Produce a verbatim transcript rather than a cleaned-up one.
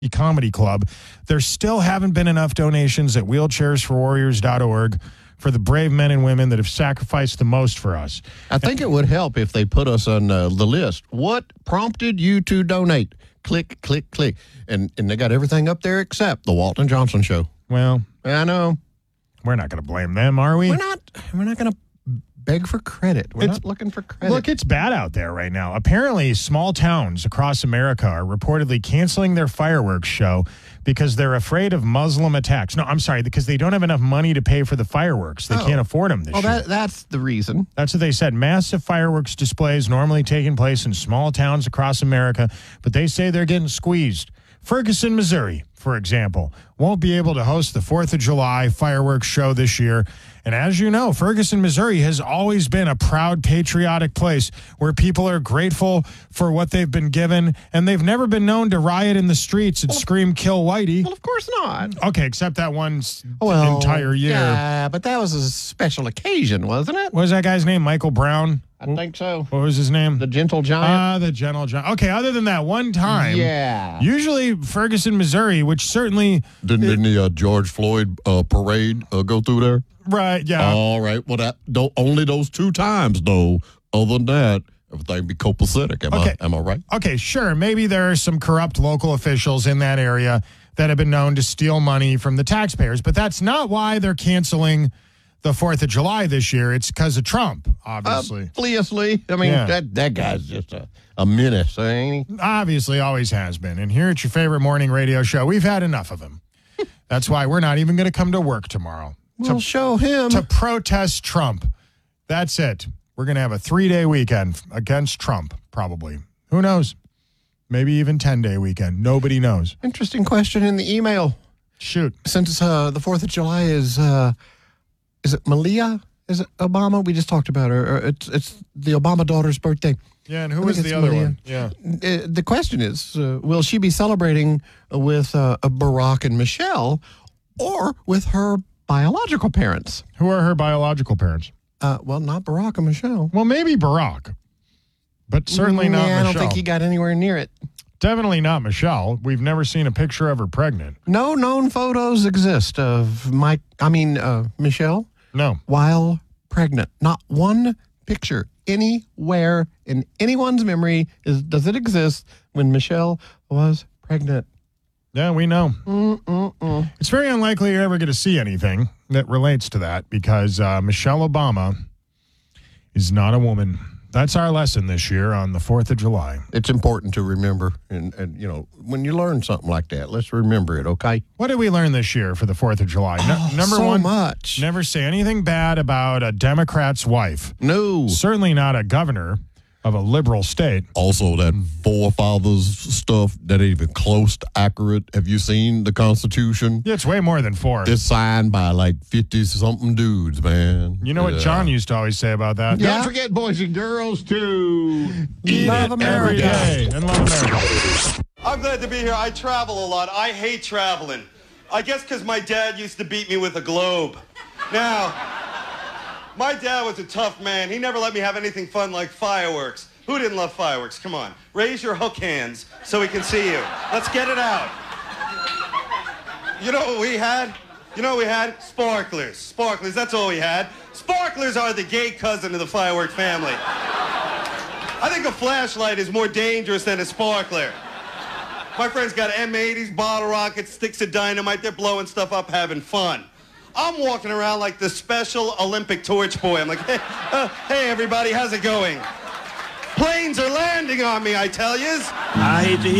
Comedy Club. There still haven't been enough donations at wheelchairs for warriors dot org for the brave men and women that have sacrificed the most for us. I think it would help if they put us on uh, the list. What prompted you to donate? Click, click, click. And and they got everything up there except the Walton Johnson Show. Well, I know. We're not going to blame them, are we? We're not, we're not going to beg for credit. We're It's- not looking for credit. Look, it's bad out there right now. Apparently, small towns across America are reportedly canceling their fireworks show because they're afraid of Muslim attacks. No, I'm sorry, because they don't have enough money to pay for the fireworks. They Oh. can't afford them this well, year. that, that's the reason. That's what they said. Massive fireworks displays normally taking place in small towns across America, but they say they're getting squeezed. Ferguson, Missouri, for example, won't be able to host the fourth of July fireworks show this year. And as you know, Ferguson, Missouri has always been a proud, patriotic place where people are grateful for what they've been given, and they've never been known to riot in the streets and scream, "Kill Whitey." Well, of course not. Okay, except that one s- Well, entire year. Yeah, but that was a special occasion, wasn't it? What was that guy's name? Michael Brown? I think so. What was his name? The Gentle Giant. Ah, the Gentle Giant. Okay, other than that one time. yeah. Usually Ferguson, Missouri, which certainly, Didn't, didn't the uh, George Floyd uh, parade uh, go through there? right, yeah. All right. Well, that don't, only those two times, though. Other than that, everything be copacetic. Am, Okay. I, am I right? Okay, sure. Maybe there are some corrupt local officials in that area that have been known to steal money from the taxpayers, but that's not why they're canceling the fourth of July this year. It's because of Trump, obviously. Obviously. I mean, Yeah. that, that guy's just a, a menace, ain't he? Obviously, always has been. And here at your favorite morning radio show, we've had enough of him. That's why we're not even going to come to work tomorrow. We'll show him. To protest Trump. That's it. We're going to have a three-day weekend against Trump, probably. Who knows? Maybe even ten-day weekend. Nobody knows. Interesting question in the email. Shoot. Since uh, the fourth of July is, uh, is it Malia? Is it Obama? We just talked about her. Or It's, it's the Obama daughter's birthday. Yeah, and who I was think the it's other Malia. one? Yeah. Uh, the question is, uh, will she be celebrating with uh, Barack and Michelle or with her biological parents? Who are her biological parents? Uh, well, not Barack and Michelle. Well, maybe Barack, but certainly not Nah, Michelle. I don't think he got anywhere near it. Definitely not Michelle. We've never seen a picture of her pregnant. No known photos exist of Mike, I mean, uh, Michelle No. while pregnant. Not one picture anywhere in anyone's memory is does it exist when Michelle was pregnant. Yeah, we know. Mm-mm-mm. It's very unlikely you're ever going to see anything that relates to that because uh, Michelle Obama is not a woman. That's our lesson this year on the fourth of July. It's important to remember, and, and you know, when you learn something like that, let's remember it, okay? What did we learn this year for the fourth of July? No- Oh, number so one, much. never say anything bad about a Democrat's wife. No. Certainly not a governor of a liberal state. Also, that forefathers stuff that ain't even close to accurate. Have you seen the Constitution? Yeah, it's way more than four. It's signed by like fifty-something dudes, man. You know what Yeah. John used to always say about that? Yeah. Don't forget, boys and girls, to Eat Love it America. every day and love America. I'm glad to be here. I travel a lot. I hate traveling. I guess because my dad used to beat me with a globe. Now, my dad was a tough man. He never let me have anything fun like fireworks. Who didn't love fireworks? Come on. Raise your hook hands so we can see you. Let's get it out. You know what we had? You know what we had? Sparklers. Sparklers, that's all we had. Sparklers are the gay cousin of the firework family. I think a flashlight is more dangerous than a sparkler. My friend's got M eighties, bottle rockets, sticks of dynamite. They're blowing stuff up, having fun. I'm walking around like the Special Olympic torch boy. I'm like, hey, uh, hey everybody, how's it going? Planes are landing on me, I tell yous. I hate to hear